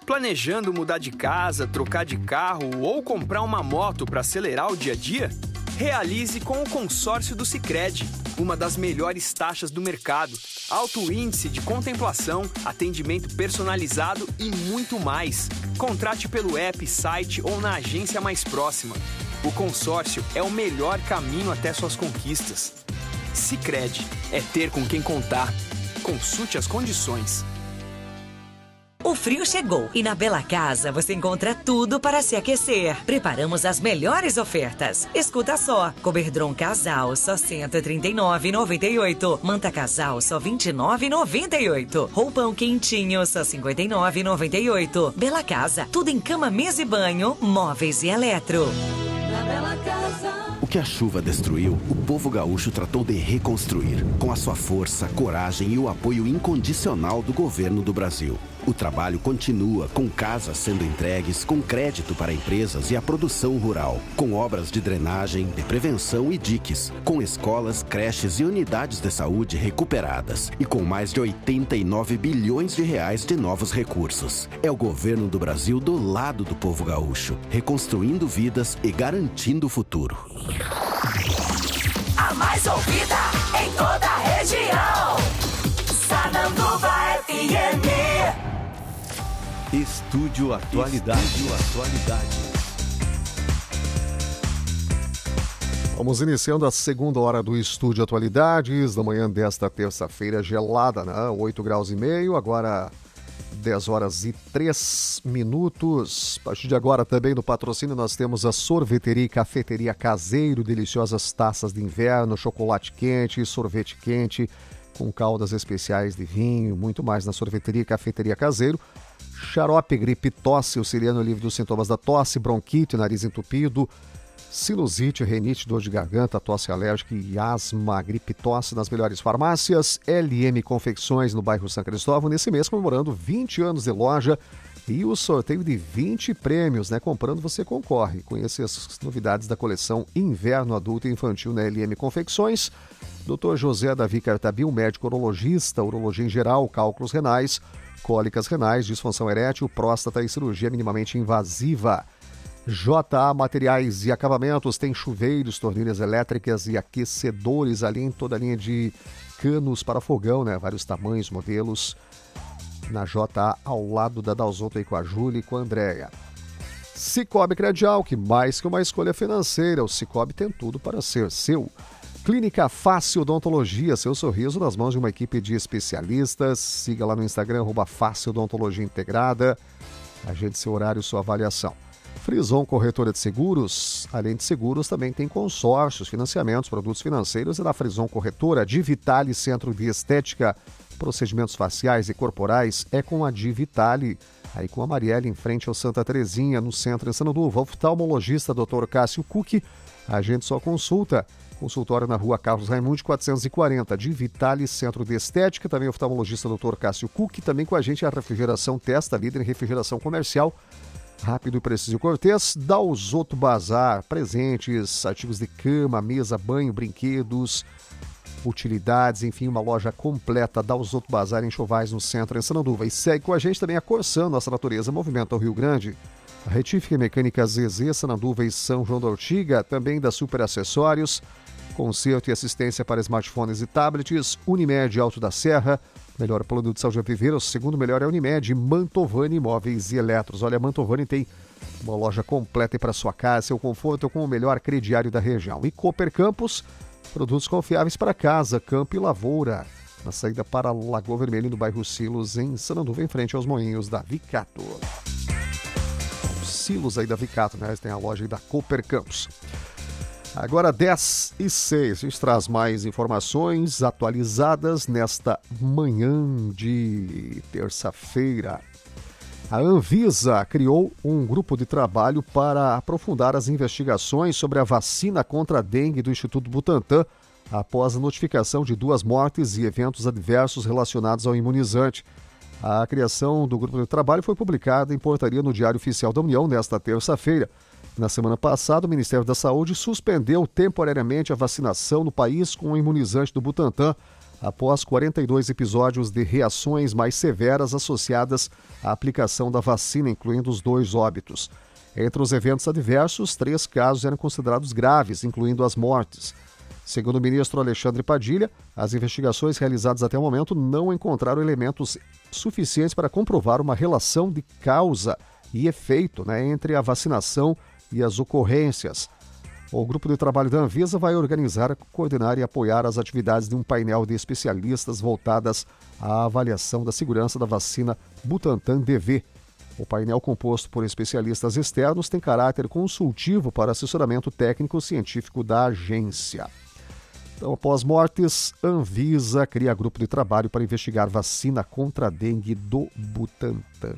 Planejando mudar de casa, trocar de carro ou comprar uma moto para acelerar o dia a dia? Realize com o consórcio do Sicredi, uma das melhores taxas do mercado, alto índice de contemplação, atendimento personalizado e muito mais. Contrate pelo app, site ou na agência mais próxima. O consórcio é o melhor caminho até suas conquistas. Sicredi, é ter com quem contar. Consulte as condições. O frio chegou e na Bela Casa você encontra tudo para se aquecer. Preparamos as melhores ofertas. Escuta só, Coberdron Casal só R$ 139,98. Manta Casal só R$ 29,98. Roupão quentinho só R$ 59,98. Bela Casa, tudo em cama, mesa e banho, móveis e eletro. Na Bela Casa. O que a chuva destruiu, o povo gaúcho tratou de reconstruir, com a sua força, coragem e o apoio incondicional do governo do Brasil. O trabalho continua, com casas sendo entregues, com crédito para empresas e a produção rural, com obras de drenagem, de prevenção e diques, com escolas, creches e unidades de saúde recuperadas e com mais de 89 bilhões de reais de novos recursos. É o governo do Brasil do lado do povo gaúcho, reconstruindo vidas e garantindo o futuro. A mais ouvida em toda a região. Sananduva FM. Estúdio Atualidade. Vamos iniciando a segunda hora do Estúdio Atualidades, da manhã desta terça-feira gelada, né? 8 graus e meio, agora 10 horas e 3 minutos. A partir de agora também no patrocínio nós temos a Sorveteria e Cafeteria Caseiro, deliciosas taças de inverno, chocolate quente, sorvete quente, com caldas especiais de vinho, muito mais na Sorveteria e Cafeteria Caseiro. Xarope, gripe, tosse, auxiliando o alívio dos sintomas da tosse, bronquite, nariz entupido, sinusite, renite, dor de garganta, tosse alérgica e asma, gripe, tosse nas melhores farmácias. LM Confecções no bairro São Cristóvão, nesse mês comemorando 20 anos de loja e o sorteio de 20 prêmios, né? Comprando você concorre. Conheça as novidades da coleção Inverno Adulto e Infantil na LM Confecções. Dr. José Davi Cartabil, médico urologista, urologia em geral, cálculos renais, cólicas renais, disfunção erétil, próstata e cirurgia minimamente invasiva. JA Materiais e Acabamentos tem chuveiros, torneiras elétricas e aquecedores, além de toda a linha de canos para fogão, né? Vários tamanhos, modelos. Na JA, ao lado da Dalzotto e com a Júlia e com a Andréia. Cicobi Credial, que mais que uma escolha financeira, o Cicobi tem tudo para ser seu. Clínica Fácil Odontologia, seu sorriso nas mãos de uma equipe de especialistas. Siga lá no Instagram, @Fácil Odontologia Integrada. Agende seu horário, sua avaliação. Frison Corretora de Seguros, além de seguros, também tem consórcios, financiamentos, produtos financeiros. E na Frison Corretora, Divitale Centro de Estética, procedimentos faciais e corporais, é com a Divitale. Aí com a Marielle, em frente ao Santa Terezinha, no centro de Sananduva. Oftalmologista Dr. Cássio Cook, agende sua consulta. Consultório na rua Carlos Raimundi, 440, Divitale Centro de Estética. Também oftalmologista Dr. Cássio Cook. Também com a gente a Refrigeração Testa, líder em refrigeração comercial. Rápido e preciso e cortês. Dalzotto Bazar, presentes, artigos de cama, mesa, banho, brinquedos, utilidades, enfim, uma loja completa. Dalzotto Bazar, em Chovais, no centro, em Sananduva. E segue com a gente também a Corsan, nossa natureza, movimento ao Rio Grande. A Retífica Mecânica ZZ, Sananduva e São João da Ortiga, também da Super Acessórios, conserto e assistência para smartphones e tablets. Unimed Alto da Serra, melhor plano de saúde a viver, o segundo melhor é Unimed. Mantovani Imóveis e Eletros. Olha, a Mantovani tem uma loja completa para sua casa, seu conforto com o melhor crediário da região. E Cooper Campos, produtos confiáveis para casa, campo e lavoura. Na saída para Lagoa Vermelha, no bairro Silos, em Sananduva, em frente aos moinhos da Vicato. Silos aí da Vicato, né? Tem a loja aí da Cooper Campos. Agora 10h06, a gente traz mais informações atualizadas nesta manhã de terça-feira. A Anvisa criou um grupo de trabalho para aprofundar as investigações sobre a vacina contra a dengue do Instituto Butantan, após a notificação de 2 mortes e eventos adversos relacionados ao imunizante. A criação do grupo de trabalho foi publicada em portaria no Diário Oficial da União nesta terça-feira. Na semana passada, o Ministério da Saúde suspendeu temporariamente a vacinação no país com o imunizante do Butantan após 42 episódios de reações mais severas associadas à aplicação da vacina, incluindo os 2 óbitos. Entre os eventos adversos, 3 casos eram considerados graves, incluindo as mortes. Segundo o ministro Alexandre Padilha, as investigações realizadas até o momento não encontraram elementos suficientes para comprovar uma relação de causa e efeito, entre a vacinação e as ocorrências. O grupo de trabalho da Anvisa vai organizar, coordenar e apoiar as atividades de um painel de especialistas voltadas à avaliação da segurança da vacina Butantan DV. O painel, composto por especialistas externos, tem caráter consultivo para assessoramento técnico-científico da agência. Então, após mortes, Anvisa cria grupo de trabalho para investigar vacina contra a dengue do Butantan.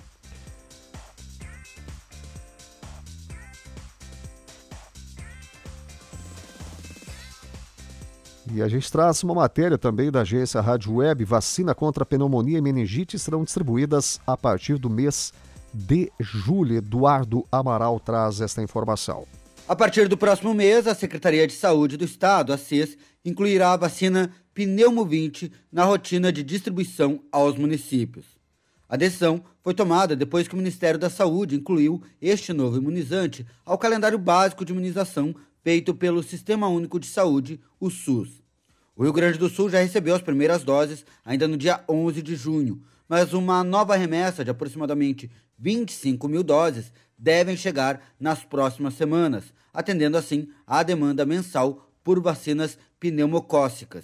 E a gente traz uma matéria também da agência Rádio Web. Vacina contra pneumonia e meningite serão distribuídas a partir do mês de julho. Eduardo Amaral traz esta informação. A partir do próximo mês, a Secretaria de Saúde do Estado, a SES, incluirá a vacina Pneumo 20 na rotina de distribuição aos municípios. A decisão foi tomada depois que o Ministério da Saúde incluiu este novo imunizante ao calendário básico de imunização feito pelo Sistema Único de Saúde, o SUS. O Rio Grande do Sul já recebeu as primeiras doses ainda no dia 11 de junho, mas uma nova remessa de aproximadamente 25 mil doses devem chegar nas próximas semanas, atendendo assim à demanda mensal por vacinas pneumocócicas.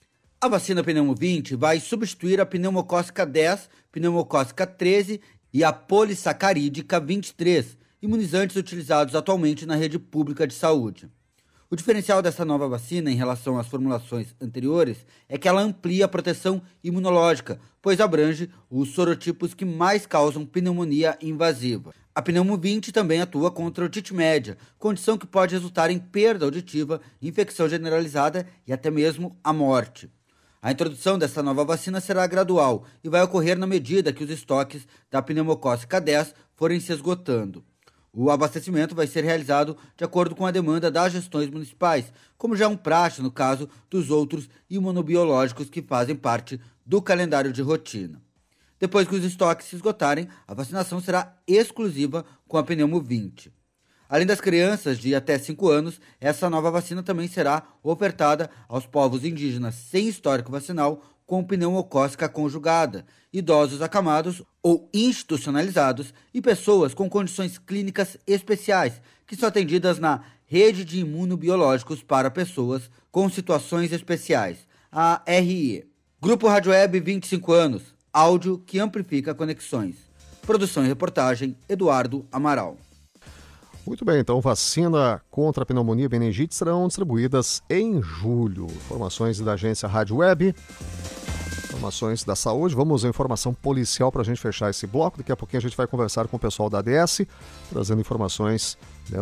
A vacina Pneumo 20 vai substituir a pneumocócica 10, pneumocócica 13 e a polissacarídica 23, imunizantes utilizados atualmente na rede pública de saúde. O diferencial dessa nova vacina em relação às formulações anteriores é que ela amplia a proteção imunológica, pois abrange os sorotipos que mais causam pneumonia invasiva. A Pneumo 20 também atua contra a otite média, condição que pode resultar em perda auditiva, infecção generalizada e até mesmo a morte. A introdução dessa nova vacina será gradual e vai ocorrer na medida que os estoques da pneumocócica 10 forem se esgotando. O abastecimento vai ser realizado de acordo com a demanda das gestões municipais, como já é um praxe no caso dos outros imunobiológicos que fazem parte do calendário de rotina. Depois que os estoques se esgotarem, a vacinação será exclusiva com a Pneumo 20. Além das crianças de até 5 anos, essa nova vacina também será ofertada aos povos indígenas sem histórico vacinal com pneumocócica conjugada, idosos acamados ou institucionalizados e pessoas com condições clínicas especiais, que são atendidas na Rede de Imunobiológicos para Pessoas com Situações Especiais, a RIE. Grupo Rádio Web 25 anos, áudio que amplifica conexões. Produção e reportagem, Eduardo Amaral. Muito bem, então vacina contra a pneumonia e meningite serão distribuídas em julho. Informações da agência Rádio Web. Informações da saúde. Vamos à informação policial para a gente fechar esse bloco. Daqui a pouquinho a gente vai conversar com o pessoal da ADS, trazendo informações,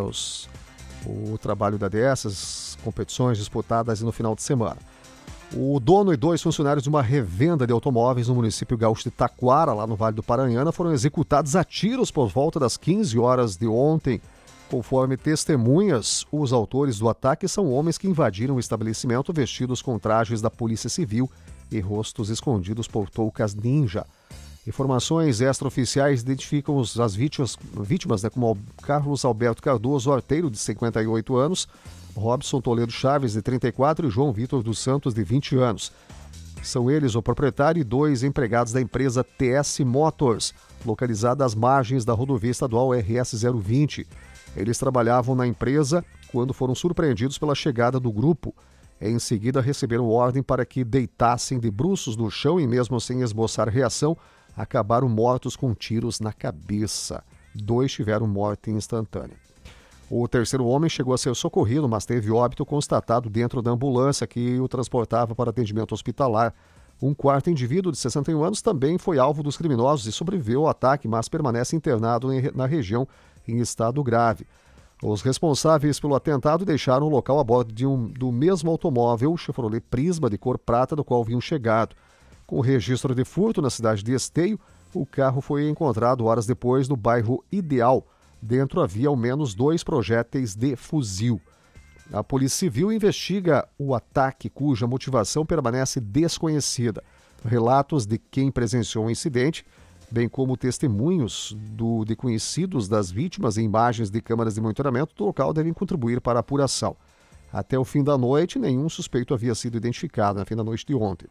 o trabalho da ADS, as competições disputadas no final de semana. O dono e 2 funcionários de uma revenda de automóveis no município gaúcho de Taquara, lá no Vale do Paranhana, foram executados a tiros por volta das 15 horas de ontem. Conforme testemunhas, os autores do ataque são homens que invadiram o estabelecimento vestidos com trajes da Polícia Civil e rostos escondidos por toucas ninja. Informações extraoficiais identificam as vítimas como Carlos Alberto Cardoso Arteiro, de 58 anos, Robson Toledo Chaves, de 34, e João Vitor dos Santos, de 20 anos. São eles o proprietário e 2 empregados da empresa TS Motors, localizada às margens da rodovia estadual RS 020. Eles trabalhavam na empresa quando foram surpreendidos pela chegada do grupo. Em seguida, receberam ordem para que deitassem de bruços no chão e, mesmo sem esboçar reação, acabaram mortos com tiros na cabeça. 2 tiveram morte instantânea. O terceiro homem chegou a ser socorrido, mas teve óbito constatado dentro da ambulância que o transportava para atendimento hospitalar. Um quarto indivíduo de 61 anos também foi alvo dos criminosos e sobreviveu ao ataque, mas permanece internado na região em estado grave. Os responsáveis pelo atentado deixaram o local a bordo do mesmo automóvel, Chevrolet Prisma, de cor prata, do qual vinham chegado. Com registro de furto na cidade de Esteio, o carro foi encontrado horas depois no bairro Ideal. Dentro havia ao menos 2 projéteis de fuzil. A Polícia Civil investiga o ataque cuja motivação permanece desconhecida. Relatos de quem presenciou o incidente, bem como testemunhos de conhecidos das vítimas e imagens de câmeras de monitoramento do local devem contribuir para a apuração. Até o fim da noite, nenhum suspeito havia sido identificado, no fim da noite de ontem.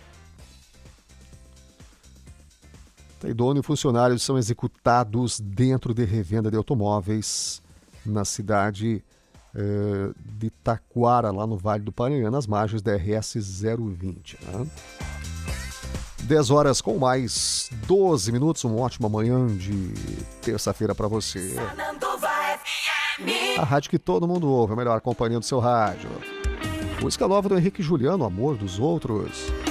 Dono e funcionários são executados dentro de revenda de automóveis na cidade de Taquara, lá no Vale do Paranhana, nas margens da RS 020. Né? 10 horas com mais 12 minutos, uma ótima manhã de terça-feira para você. A rádio que todo mundo ouve, a melhor companhia do seu rádio. Música nova do Henrique Juliano, Amor dos Outros.